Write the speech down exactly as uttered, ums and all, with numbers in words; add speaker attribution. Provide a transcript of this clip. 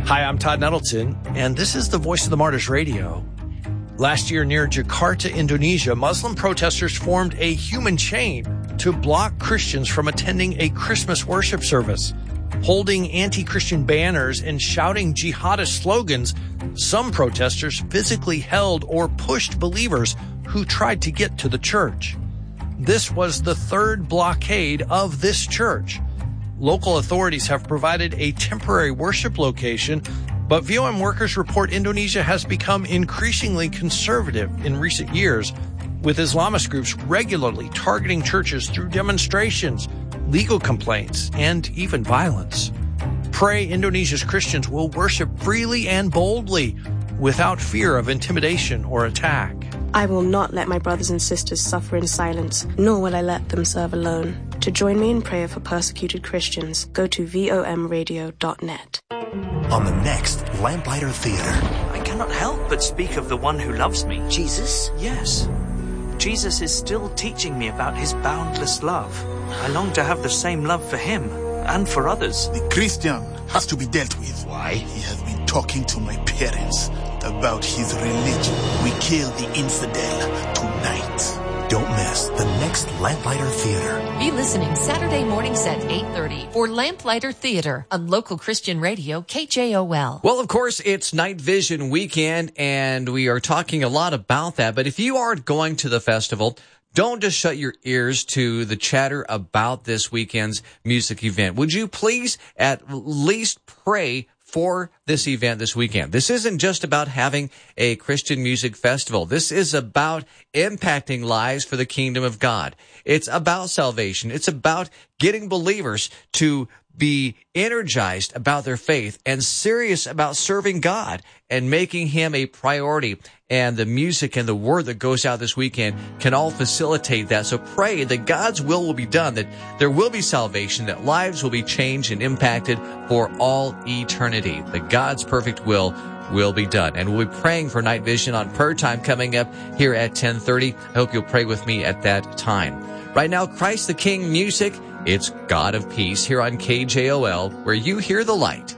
Speaker 1: Hi, I'm Todd Nettleton, and this is the Voice of the Martyrs Radio. Last year near Jakarta, Indonesia, Muslim protesters formed a human chain to block Christians from attending a Christmas worship service. Holding anti-Christian banners and shouting jihadist slogans, some protesters physically held or pushed believers who tried to get to the church. This was the third blockade of this church. Local authorities have provided a temporary worship location, but V O M workers report Indonesia has become increasingly conservative in recent years, with Islamist groups regularly targeting churches through demonstrations, legal complaints, and even violence. Pray Indonesia's Christians will worship freely and boldly without fear of intimidation or attack.
Speaker 2: I will not let my brothers and sisters suffer in silence, nor will I let them serve alone. To join me in prayer for persecuted Christians, go to V O M radio dot net.
Speaker 3: On the next Lamplighter Theater.
Speaker 4: I cannot help but speak of the one who loves me.
Speaker 5: Jesus?
Speaker 4: Yes. Jesus is still teaching me about his boundless love. I long to have the same love for him and for others.
Speaker 6: The Christian has to be dealt with.
Speaker 3: Why?
Speaker 6: He has been talking to my parents about his religion. We kill the infidel tonight.
Speaker 3: Don't miss the next Lamplighter Theater.
Speaker 7: Be listening Saturday mornings at eight thirty for Lamplighter Theater on local Christian radio K J O L.
Speaker 8: Well, of course, it's Night Vision weekend, and we are talking a lot about that. But if you aren't going to the festival, don't just shut your ears to the chatter about this weekend's music event. Would you please at least pray for this event this weekend? This isn't just about having a Christian music festival. This is about impacting lives for the kingdom of God. It's about salvation. It's about getting believers to be energized about their faith and serious about serving God and making him a priority. And the music and the word that goes out this weekend can all facilitate that. So pray that God's will will be done, that there will be salvation, that lives will be changed and impacted for all eternity, that God's perfect will will be done. And we'll be praying for Night Vision on prayer time coming up here at ten thirty. I hope you'll pray with me at that time. Right now, Christ the King music. It's God of Peace here on K J O L, where you hear the light.